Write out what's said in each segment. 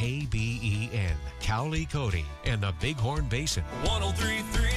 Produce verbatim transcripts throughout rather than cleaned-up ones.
K B E N, Cowley, Cody, and the Bighorn Basin. one oh three point three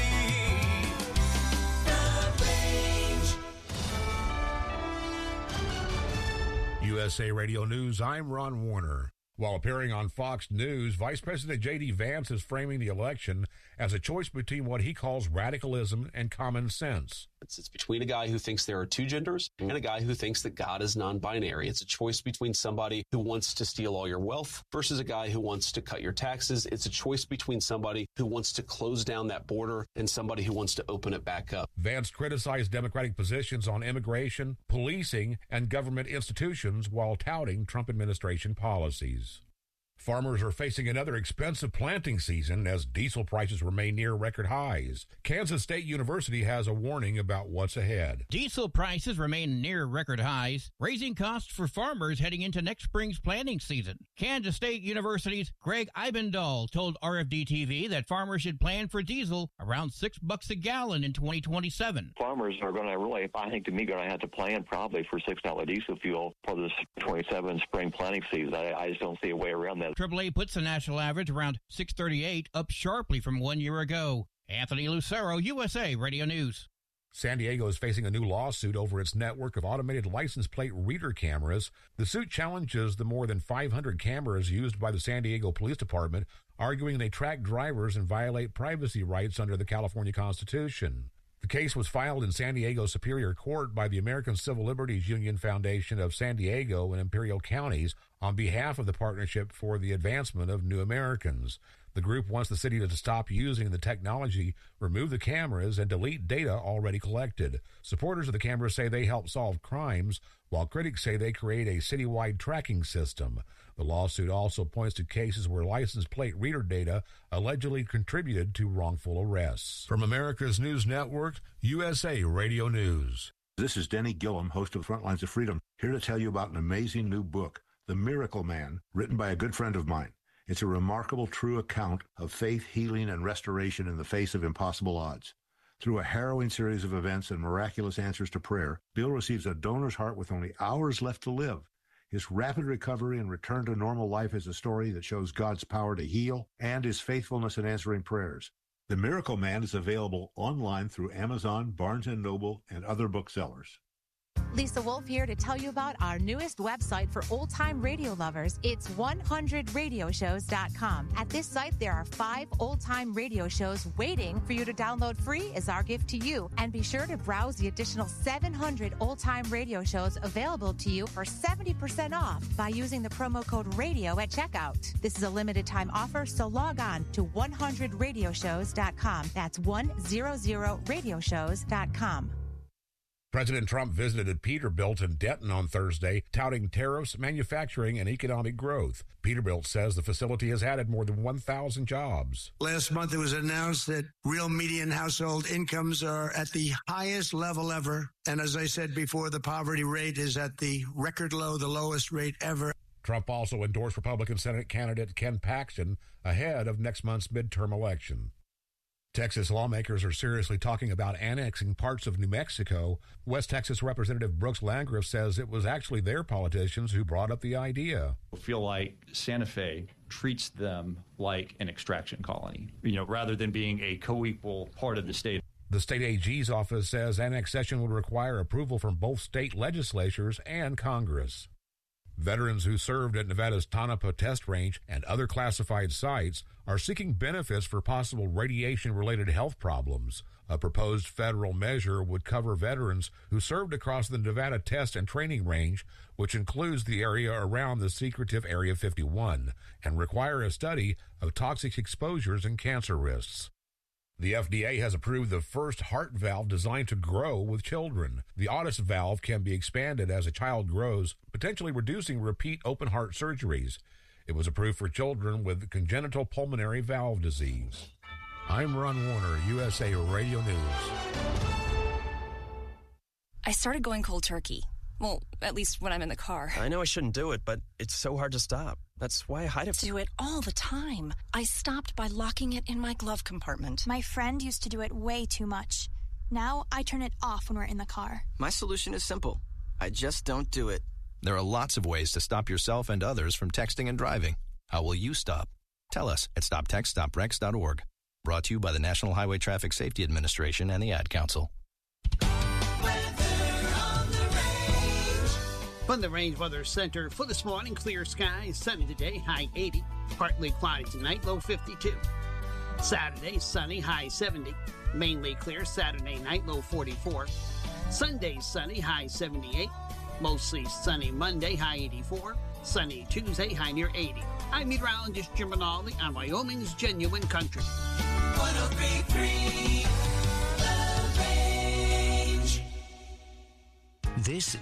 The Range. U S A Radio News, I'm Ron Warner. While appearing on Fox News, Vice President J D. Vance is framing the election as a choice between what he calls radicalism and common sense. It's, it's between a guy who thinks there are two genders and a guy who thinks that God is non-binary. It's a choice between somebody who wants to steal all your wealth versus a guy who wants to cut your taxes. It's a choice between somebody who wants to close down that border and somebody who wants to open it back up. Vance criticized Democratic positions on immigration, policing, and government institutions while touting Trump administration policies. Farmers are facing another expensive planting season as diesel prices remain near record highs. Kansas State University has a warning about what's ahead. Diesel prices remain near record highs, raising costs for farmers heading into next spring's planting season. Kansas State University's Greg Eibendahl told R F D T V that farmers should plan for diesel around six bucks a gallon in twenty twenty-seven. Farmers are going to really, I think to me, going to have to plan probably for six dollars diesel fuel for this twenty-seven spring planting season. I, I just don't see a way around that. triple A puts the national average around six thirty-eight, up sharply from one year ago. Anthony Lucero, U S A Radio News. San Diego is facing a new lawsuit over its network of automated license plate reader cameras. The suit challenges the more than five hundred cameras used by the San Diego Police Department, arguing they track drivers and violate privacy rights under the California Constitution. The case was filed in San Diego Superior Court by the American Civil Liberties Union Foundation of San Diego and Imperial Counties on behalf of the Partnership for the Advancement of New Americans. The group wants the city to stop using the technology, remove the cameras, and delete data already collected. Supporters of the cameras say they help solve crimes, while critics say they create a citywide tracking system. The lawsuit also points to cases where license plate reader data allegedly contributed to wrongful arrests. From America's News Network, U S A Radio News. This is Denny Gillum, host of Frontlines of Freedom, here to tell you about an amazing new book, The Miracle Man, written by a good friend of mine. It's a remarkable, true account of faith, healing, and restoration in the face of impossible odds. Through a harrowing series of events and miraculous answers to prayer, Bill receives a donor's heart with only hours left to live. His rapid recovery and return to normal life is a story that shows God's power to heal and his faithfulness in answering prayers. The Miracle Man is available online through Amazon, Barnes and Noble, and other booksellers. Lisa Wolf here to tell you about our newest website for old-time radio lovers. It's one hundred radio shows dot com. At this site, there are five old-time radio shows waiting for you to download free as our gift to you. And be sure to browse the additional seven hundred old-time radio shows available to you for seventy percent off by using the promo code RADIO at checkout. This is a limited-time offer, so log on to one hundred radio shows dot com. That's one hundred radio shows dot com. President Trump visited Peterbilt in Denton on Thursday, touting tariffs, manufacturing, and economic growth. Peterbilt says the facility has added more than one thousand jobs. Last month it was announced that real median household incomes are at the highest level ever. And as I said before, the poverty rate is at the record low, the lowest rate ever. Trump also endorsed Republican Senate candidate Ken Paxton ahead of next month's midterm election. Texas lawmakers are seriously talking about annexing parts of New Mexico. West Texas Representative Brooks Landgraf says it was actually their politicians who brought up the idea. I feel like Santa Fe treats them like an extraction colony, you know, rather than being a co-equal part of the state. The state A G's office says annexation would require approval from both state legislatures and Congress. Veterans who served at Nevada's Tonopah Test Range and other classified sites are seeking benefits for possible radiation-related health problems. A proposed federal measure would cover veterans who served across the Nevada Test and Training Range, which includes the area around the secretive Area fifty-one, and require a study of toxic exposures and cancer risks. The F D A has approved the first heart valve designed to grow with children. The Otis valve can be expanded as a child grows, potentially reducing repeat open heart surgeries. It was approved for children with congenital pulmonary valve disease. I'm Ron Warner, U S A Radio News. I started going cold turkey. Well, at least when I'm in the car. I know I shouldn't do it, but it's so hard to stop. That's why I hide it. Do it all the time. I stopped by locking it in my glove compartment. My friend used to do it way too much. Now I turn it off when we're in the car. My solution is simple. I just don't do it. There are lots of ways to stop yourself and others from texting and driving. How will you stop? Tell us at stop text stop rex dot org. Brought to you by the National Highway Traffic Safety Administration and the Ad Council. From the Range Weather Center for this morning, clear skies, sunny today, high eighty. Partly cloudy tonight, low fifty-two. Saturday, sunny, high seventy. Mainly clear Saturday night, low forty-four. Sunday, sunny, high seventy-eight. Mostly sunny Monday, high eighty-four. Sunny Tuesday, high near eighty. I'm meteorologist Jim Rinaldi on Wyoming's Genuine Country. one oh three point three The Range. This